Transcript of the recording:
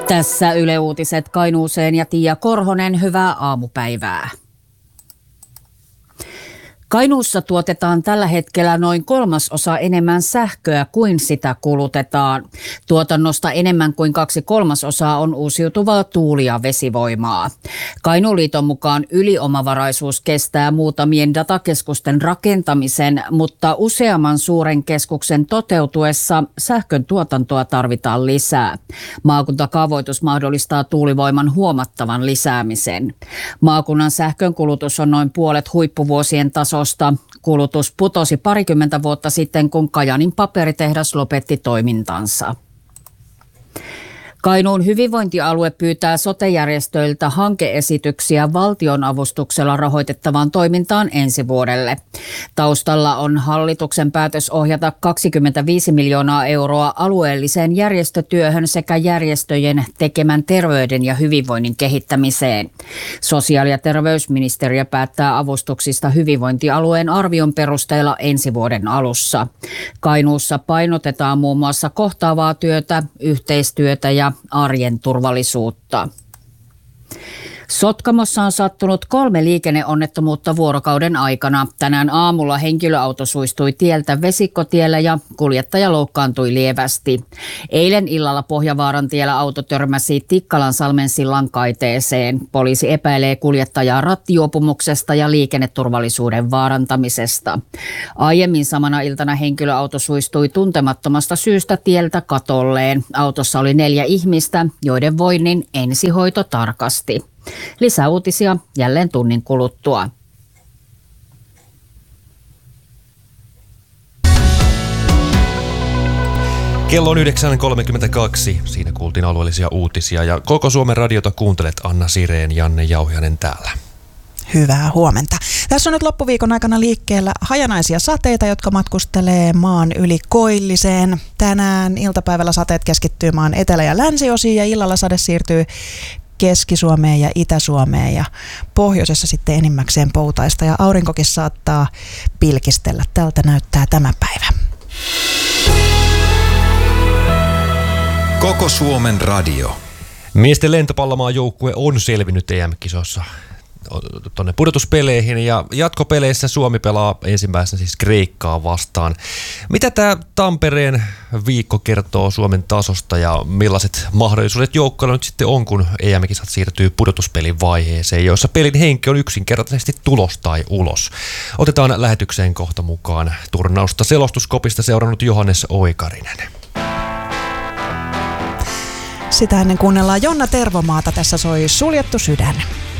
Tässä Yle Uutiset Kainuuseen ja Tiia Korhonen, hyvää aamupäivää. Kainuussa tuotetaan tällä hetkellä noin 1/3 enemmän sähköä kuin sitä kulutetaan. Tuotannosta enemmän kuin 2/3 on uusiutuvaa tuuli- ja vesivoimaa. Kainuuliiton mukaan yliomavaraisuus kestää muutamien datakeskusten rakentamisen, mutta useamman suuren keskuksen toteutuessa sähkön tuotantoa tarvitaan lisää. Maakuntakaavoitus mahdollistaa tuulivoiman huomattavan lisäämisen. Maakunnan sähkön kulutus on noin puolet huippuvuosien tasosta. Kulutus putosi parikymmentä vuotta sitten, kun Kajaanin paperitehdas lopetti toimintansa. Kainuun hyvinvointialue pyytää sote-järjestöiltä hankeesityksiä valtionavustuksella rahoitettavaan toimintaan ensi vuodelle. Taustalla on hallituksen päätös ohjata 25 miljoonaa euroa alueelliseen järjestötyöhön sekä järjestöjen tekemän terveyden ja hyvinvoinnin kehittämiseen. Sosiaali- ja terveysministeriö päättää avustuksista hyvinvointialueen arvion perusteella ensi vuoden alussa. Kainuussa painotetaan muun muassa kohtaavaa työtä, yhteistyötä ja arjen turvallisuutta. Sotkamossa on sattunut 3 liikenneonnettomuutta vuorokauden aikana. Tänään aamulla henkilöauto suistui tieltä Vesikkotiellä ja kuljettaja loukkaantui lievästi. Eilen illalla Pohjavaaran tiellä auto törmäsi Tikkalansalmen sillan kaiteeseen. Poliisi epäilee kuljettajaa rattijuopumuksesta ja liikenneturvallisuuden vaarantamisesta. Aiemmin samana iltana henkilöauto suistui tuntemattomasta syystä tieltä katolleen. Autossa oli 4 ihmistä, joiden voinnin ensihoito tarkasti. Lisäuutisia jälleen tunnin kuluttua. Kello on 9.32. Siinä kuultiin alueellisia uutisia ja koko Suomen radiota kuuntelet. Anna Sireen, Janne Jauhiainen täällä. Hyvää huomenta. Tässä on nyt loppuviikon aikana liikkeellä hajanaisia sateita, jotka matkustelee maan yli koilliseen. Tänään iltapäivällä sateet keskittyy maan etelä- ja länsiosiin ja illalla sade siirtyy Keski-Suomeen ja Itä-Suomeen ja pohjoisessa sitten enimmäkseen poutaista ja aurinkokin saattaa pilkistellä. Tältä näyttää tämä päivä. Koko Suomen radio. Miesten lentopallomaan joukkue on selvinnyt EM-kisossa tuonne pudotuspeleihin ja jatkopeleissä Suomi pelaa ensimmäisenä siis Kreikkaa vastaan. Mitä tämä Tampereen viikko kertoo Suomen tasosta ja millaiset mahdollisuudet joukkueella nyt sitten on, kun EM-kisat siirtyy pudotuspelin vaiheeseen, jossa pelin henki on yksinkertaisesti tulos tai ulos? Otetaan lähetykseen kohta mukaan turnausta selostuskopista seurannut Johannes Oikarinen. Sitä ennen kuunnellaan Jonna Tervomaata. Tässä soi Suljettu sydän.